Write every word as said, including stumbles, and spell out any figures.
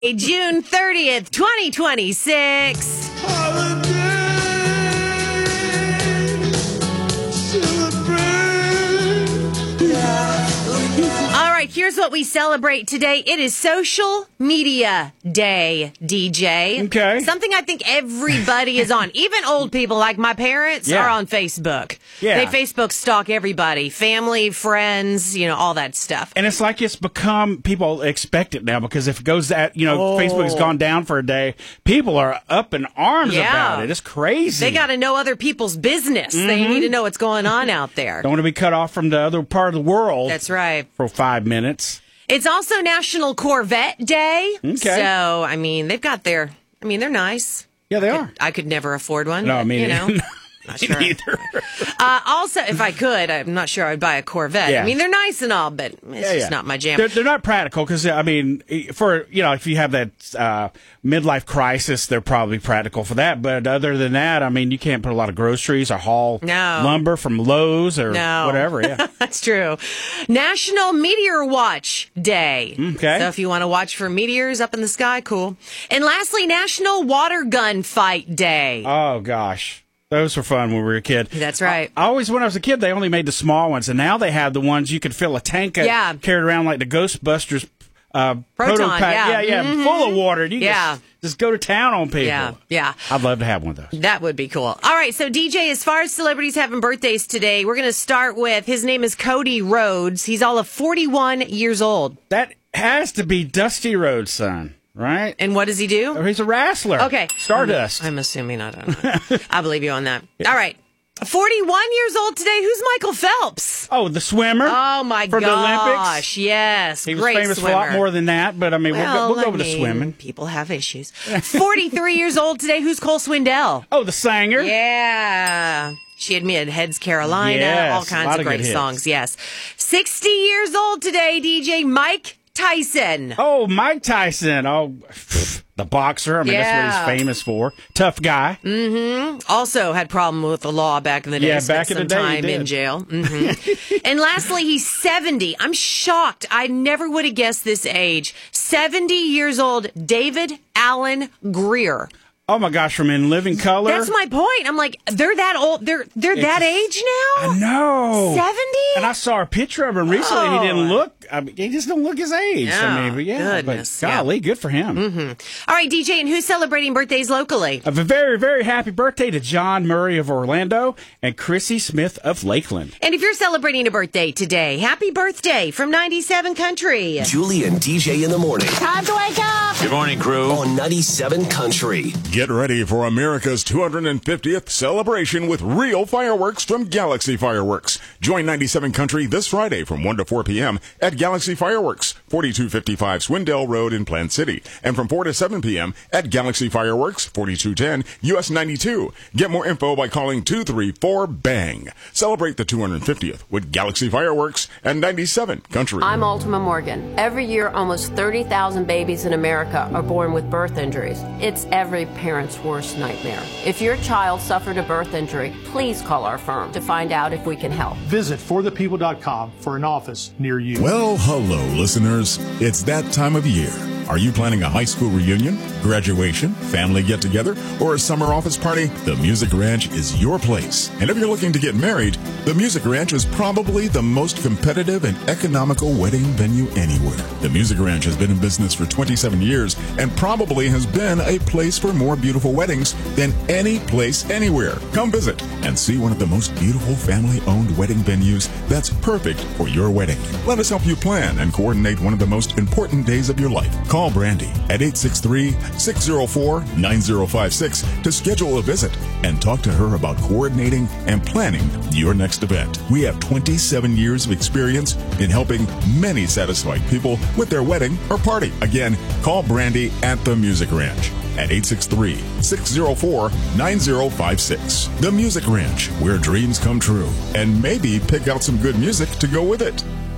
June thirtieth, twenty twenty-six. Holiday, celebrate. All right, here's what we celebrate today. It is Social Media Day, D J. Okay. Something I think everybody is on. Even old people like my parents Yeah. are on Facebook. Yeah. They Facebook stalk everybody, family, friends, you know, all that stuff. And it's like it's become, people expect it now because if it goes that, you know, Oh. Facebook's gone down for a day, people are up in arms Yeah. about it. It's crazy. They got to know other people's business. They need to know what's going on out there. Don't want to be cut off from the other part of the world That's right. for five minutes. It's also National Corvette Day. Okay. So, I mean, they've got their, I mean, they're nice. Yeah, they are. I could never afford one. No, but, me you neither. know. Not sure. Neither. Uh, also, if I could, I'm not sure I'd buy a Corvette. Yeah. I mean, they're nice and all, but it's Yeah, just yeah. not my jam. They're, they're not practical because, I mean, for, you know, if you have that uh, midlife crisis, they're probably practical for that. But other than that, I mean, you can't put a lot of groceries or haul No. lumber from Lowe's or No. whatever. Yeah. That's true. National Meteor Watch Day. Okay. So if you want to watch for meteors up in the sky, cool. And lastly, National Water Gun Fight Day. Oh, gosh. Those were fun when we were a kid. That's right. I, I always, when I was a kid, they only made the small ones, and now they have the ones you could fill a tank of, Yeah. carried around like the Ghostbusters uh, Proton, prototype. yeah. yeah, yeah, full of water. You Yeah. just, just go to town on people. Yeah, yeah. I'd love to have one of those. That would be cool. All right, so D J, as far as celebrities having birthdays today, we're going to start with, his name is Cody Rhodes. He's all of forty-one years old. That has to be Dusty Rhodes' son, right? And what does he do? Or he's a wrestler. Okay. Stardust. I'm, I'm assuming, I don't know. I believe you on that. All right. forty-one years old today. Who's Michael Phelps? oh, the swimmer. Oh, my for gosh. the Olympics. Yes. He was great famous swimmer. for a lot more than that, but I mean, Well, we'll go, we'll go I over to mean, swimming. People have issues. forty-three years old today. Who's Cole Swindell? Oh, the singer. Yeah. She had me at Heads Carolina, Yes, all a kinds lot of of great good hits. songs. Yes. sixty years old today, D J Mike Tyson. Oh, Mike Tyson. Oh, the boxer. I mean, Yeah. that's what he's famous for. Tough guy. Also had problem with the law back in the day. Yeah, Spent back in some the day, he time in did. jail. hmm And lastly, he's seventy. I'm shocked. I never would have guessed this age. seventy years old, David Allen Greer. Oh my gosh, from In Living Color. That's my point. I'm like, they're that old. They're they're that age now. I know. seventy? And I saw a picture of him recently. Oh. He didn't look. I mean, he just don't look his age. No, I mean, but yeah, goodness, but golly, yeah. good for him. All right, D J, and who's celebrating birthdays locally? A very, very happy birthday to John Murray of Orlando and Chrissy Smith of Lakeland. And if you're celebrating a birthday today, happy birthday from ninety-seven Country. Julie and D J in the morning Time to wake up. Good morning, crew. on ninety-seven Country. Get ready for America's two hundred fiftieth celebration with real fireworks from Galaxy Fireworks. Join ninety-seven Country this Friday from one to four p.m. at Galaxy Fireworks, forty-two fifty-five Swindell Road in Plant City, and from four to seven p.m. at Galaxy Fireworks, forty-two ten U S ninety-two. Get more info by calling two three four BANG. Celebrate the two hundred fiftieth with Galaxy Fireworks and ninety-seven Country. I'm Ultima Morgan. Every year, almost thirty thousand babies in America are born with birth injuries. It's every parent's worst nightmare. If your child suffered a birth injury, please call our firm to find out if we can help. Visit for the people dot com for an office near you. Well, hello, listeners. It's that time of year. Are you planning a high school reunion, graduation, family get-together, or a summer office party? The Music Ranch is your place. And if you're looking to get married, the Music Ranch is probably the most competitive and economical wedding venue anywhere. The Music Ranch has been in business for twenty-seven years and probably has been a place for more beautiful weddings than any place anywhere. Come visit and see one of the most beautiful family-owned wedding venues that's perfect for your wedding. Let us help you plan and coordinate one of the most important days of your life. Call Brandy at eight six three, six zero four, nine zero five six to schedule a visit and talk to her about coordinating and planning your next event. We have twenty-seven years of experience in helping many satisfied people with their wedding or party. Again, call Brandy at the Music Ranch at eight six three, six zero four, nine zero five six. The Music Ranch, where dreams come true. And maybe pick out some good music to go with it.